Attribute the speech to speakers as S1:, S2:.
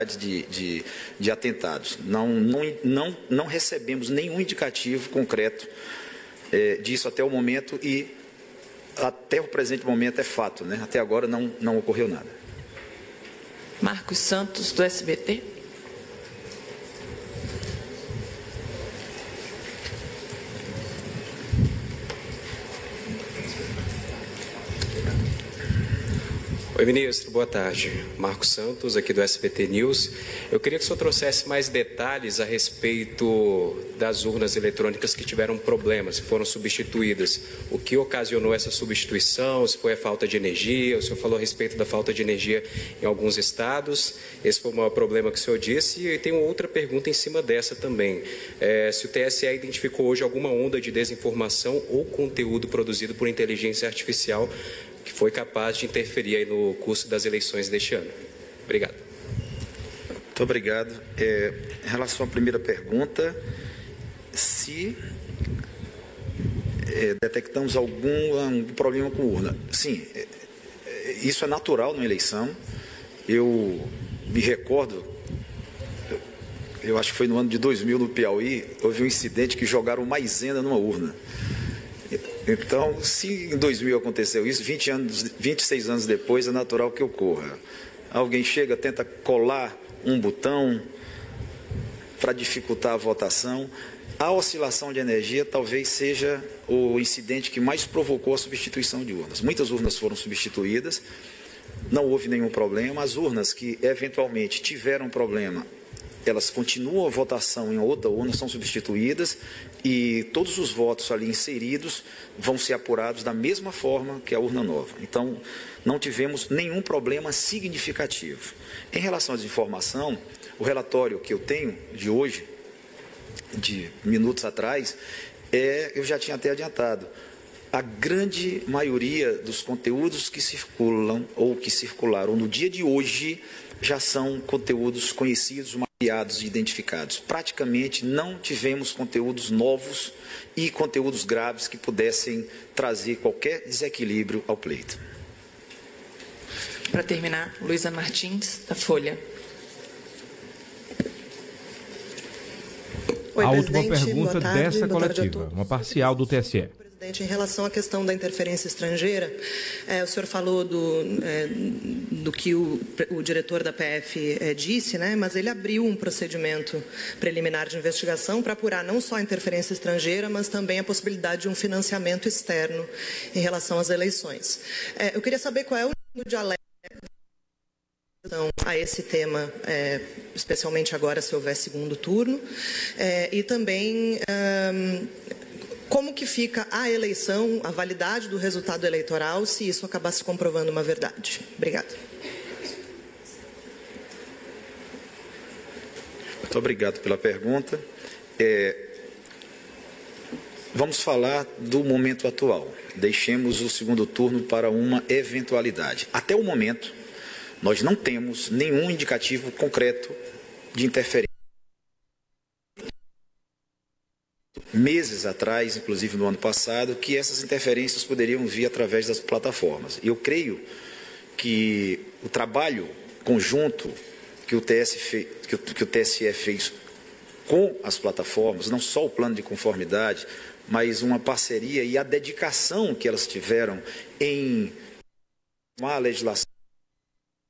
S1: de atentados. Não recebemos nenhum indicativo concreto disso até o momento e até o presente momento é fato, né? Até agora não ocorreu nada.
S2: Marcos Santos, do SBT.
S3: Oi, ministro, boa tarde. Marcos Santos, aqui do SBT News. Eu queria que o senhor trouxesse mais detalhes a respeito das urnas eletrônicas que tiveram problemas, que foram substituídas. O que ocasionou essa substituição, se foi a falta de energia, o senhor falou a respeito da falta de energia em alguns estados. Esse foi o maior problema que o senhor disse. E tem outra pergunta em cima dessa também. Se o TSE identificou hoje alguma onda de desinformação ou conteúdo produzido por inteligência artificial que foi capaz de interferir aí no curso das eleições deste ano. Obrigado.
S1: Muito obrigado. Em relação à primeira pergunta, se detectamos algum problema com urna. Sim, isso é natural numa eleição. Eu me recordo, eu acho que foi no ano de 2000 no Piauí, houve um incidente que jogaram maisena numa urna. Então, se em 2000 aconteceu isso, 26 anos depois, é natural que ocorra. Alguém chega, tenta colar um botão para dificultar a votação. A oscilação de energia talvez seja o incidente que mais provocou a substituição de urnas. Muitas urnas foram substituídas, não houve nenhum problema. As urnas que eventualmente tiveram problema, elas continuam a votação em outra urna, são substituídas e todos os votos ali inseridos vão ser apurados da mesma forma que a urna nova. Então, não tivemos nenhum problema significativo. Em relação à desinformação, o relatório que eu tenho de hoje, de minutos atrás, eu já tinha até adiantado. A grande maioria dos conteúdos que circulam ou que circularam no dia de hoje já são conteúdos conhecidos, mapeados e identificados. Praticamente não tivemos conteúdos novos e conteúdos graves que pudessem trazer qualquer desequilíbrio ao pleito.
S2: Para terminar, Luísa Martins, da Folha.
S4: Oi, a última pergunta dessa coletiva, uma parcial do TSE.
S5: Em relação à questão da interferência estrangeira, o senhor falou do que o diretor da PF disse, né, mas ele abriu um procedimento preliminar de investigação para apurar não só a interferência estrangeira, mas também a possibilidade de um financiamento externo em relação às eleições. Eu queria saber qual é o nível de alerta a esse tema, especialmente agora se houver segundo turno, e também como que fica a eleição, a validade do resultado eleitoral, se isso acabar se comprovando uma verdade. Obrigada.
S1: Muito obrigado pela pergunta. Vamos falar do momento atual. Deixemos o segundo turno para uma eventualidade. Até o momento, nós não temos nenhum indicativo concreto de interferência. Meses atrás, inclusive no ano passado, que essas interferências poderiam vir através das plataformas. Eu creio que o trabalho conjunto que o TSE fez com as plataformas, não só o plano de conformidade, mas uma parceria e a dedicação que elas tiveram em uma legislação